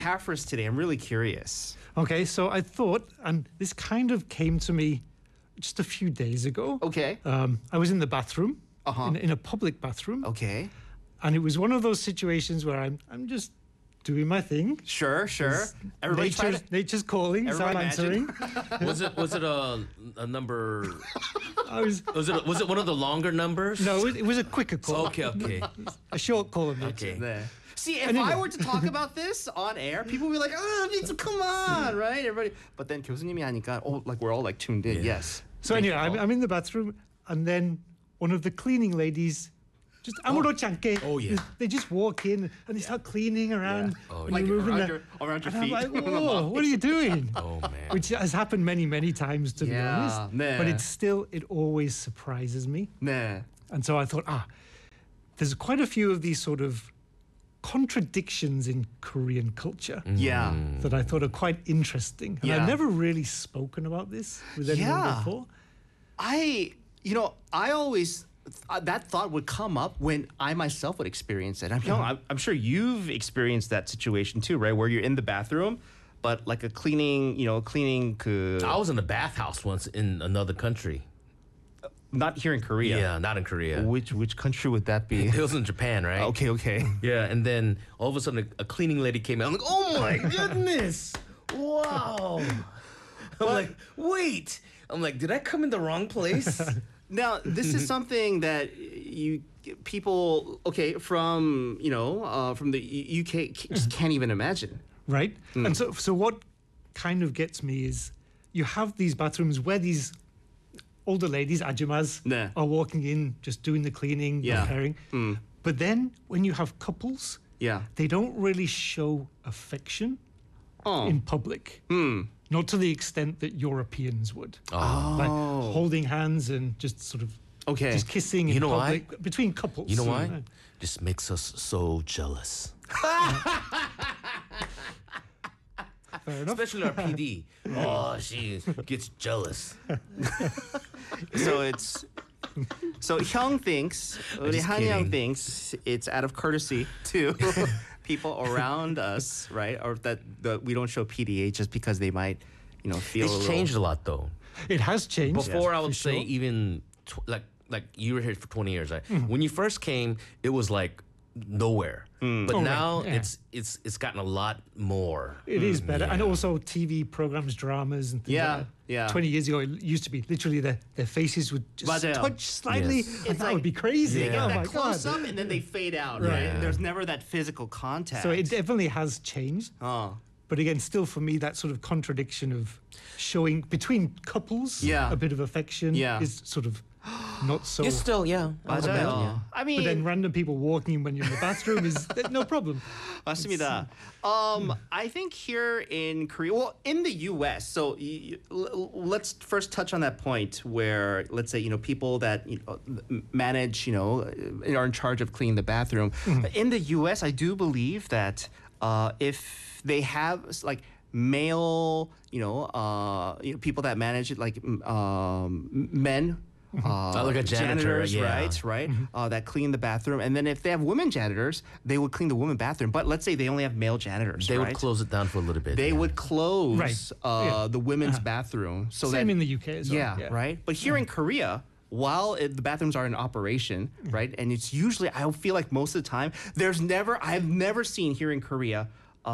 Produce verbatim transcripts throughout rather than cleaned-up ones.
have for us today? I'm really curious. Okay, so I thought, and this kind of came to me just a few days ago. Okay. Um, I was in the bathroom, Uh-huh. in, in a public bathroom, Okay. and it was one of those situations where I'm I'm just doing my thing. Sure, sure. Everybody try nature's, to... nature's calling, so I'm Everybody answering. Was it was it a, a number? I was Was it was it one of the longer numbers? no, it was, it was a quicker call, Okay, okay, a short call of nature. okay. There. See, if Anyway. I were to talk about this on air, people would be like, "Oh, it's, come on, right?" Everybody. But then 교수님이 하니까, oh, like we're all like tuned in. Yeah. Yes. So Thank anyway, you, I'm, Paul. I'm in the bathroom, and then one of the cleaning ladies just 아무렇지 않게. Oh, yeah. They just walk in and they start cleaning around. Yeah. Oh, and like you're moving around the- your, around your and I'm feet. like, whoa, what are you doing? Oh man. Which has happened many, many times, to be Yeah, honest. 네. But it's still, it always surprises me. 네. And so I thought, ah, there's quite a few of these sort of contradictions in Korean culture Yeah. that I thought are quite interesting. And Yeah. I've never really spoken about this with anyone Yeah. before. I, you know, I always uh, that thought would come up when I myself would experience it. I'm, you know, I'm, I'm sure you've experienced that situation too, right? Where you're in the bathroom, but like a cleaning, you know, cleaning. 그, I was in a bathhouse once in another country. not here in Korea. Yeah, not in Korea. Which which country would that be? It was in Japan, right? Okay, okay. Yeah, and then all of a sudden a, a cleaning lady came out. I'm like, oh my goodness! Wow! I'm like, wait! I'm like, did I come in the wrong place? Now, this is something that you people okay from you know uh, from the U K just can't even imagine. Right? Hmm. And so, so what kind of gets me is you have these bathrooms where these older ladies, ajumas, 네. are walking in, just doing the cleaning, Yeah. preparing. Mm. But then when you have couples, Yeah. they don't really show affection Oh. in public. Hmm. Not to the extent that Europeans would. Oh. Like holding hands and just sort of Okay. just kissing in You know why? public between couples. You know why? Mm. Just makes us so jealous. Fair enough. Especially our P D. Oh, she gets jealous. So it's so Hyung thinks 우리 just 한영 kidding. thinks it's out of courtesy to people around us, right? Or that that we don't show P D A just because they might, you know, feel a It's little- changed a lot though. It has changed. Before I for would say sure. even tw- like like you were here for twenty years, right? Mm-hmm. When you first came, it was like nowhere. But Oh, right, now yeah. it's it's it's gotten a lot more. It is better. And yeah. also T V programs, dramas and things Yeah, like that. yeah. twenty years ago, it used to be literally their, their faces would just 맞아요. touch slightly. Yes. And that would be crazy. They get Oh that my close God. up and then they fade out, right? Yeah. There's never that physical contact. So it definitely has changed. oh. But again, still for me, that sort of contradiction of showing between couples Yeah. a bit of affection Yeah. is sort of not so. It's still yeah. I would imagine, 맞아요. yeah. I But mean, then random people walking in when you're in the bathroom is no problem. 맞습니다. Um, I think here in Korea, well, in the U S, so y- y- l- let's first touch on that point where, let's say, you know, people that you know, m- manage, you know, uh, are in charge of cleaning the bathroom. In the U S, I do believe that uh, if they have like male, you know, uh, you know, people that manage it, like m- um, men. Uh, Oh, like a janitor, janitors, yeah. right, right, uh, that clean the bathroom, and then if they have women janitors, they would clean the women bathroom. But let's say they only have male janitors, They right? would close it down for a little bit. They yeah. would close Right. uh, Yeah. the women's Uh-huh. bathroom. So Same that, in the U K as well. yeah, right. But here in Korea, while it, the bathrooms are in operation, right, and it's usually, I feel like most of the time, there's never, I've never seen here in Korea,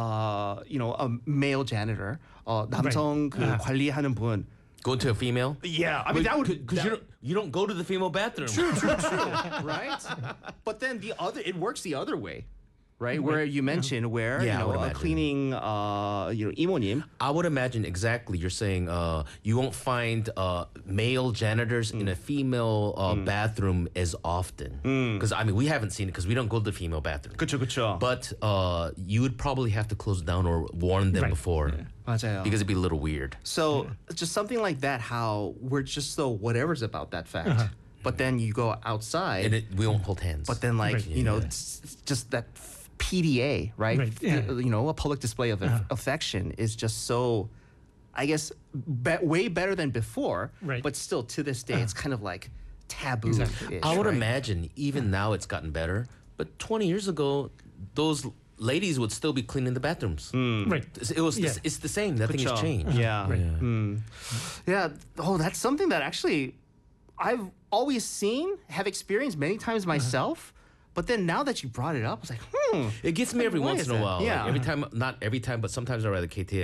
uh, you know, a male janitor, uh, 남성 그 Uh-huh. 관리하는 분. Go to a female. Yeah, I mean that would because you don't you don't go to the female bathroom. True, true, true. Right? But then the other, it works the other way, right? Where you mentioned where, Yeah, I you know, would uh, imagine. cleaning, uh, you know, 이모님. I would imagine exactly. You're saying uh, you won't find uh, male janitors in a female uh, bathroom as often. Because I mean, we haven't seen it because we don't go to the female bathroom. 그쵸, 그쵸. But uh, you would probably have to close it down or warn them Right. before. 맞아요. Because it'd be a little weird. So just something like that, how we're just so whatever's about that fact. But then you go outside, And it, we won't hold hands. but then like, Right. you know, Yeah. it's it's just that P D A, right? Right, yeah. You know, a public display of aff- affection is just so, I guess, be- way better than before. Right. But still, to this day, it's kind of like taboo. Exactly. I would imagine even now it's gotten better. But twenty years ago, those ladies would still be cleaning the bathrooms. Right. It was. Yeah. It's the same. Nothing has Sure. changed. Yeah. Right. Mm. Yeah. Oh, that's something that actually I've always seen, have experienced many times myself. But then now that you brought it up, I was like, hmm. It gets me every Why once is in a that? while. Yeah. Like every time, not every time, but sometimes I ride the K T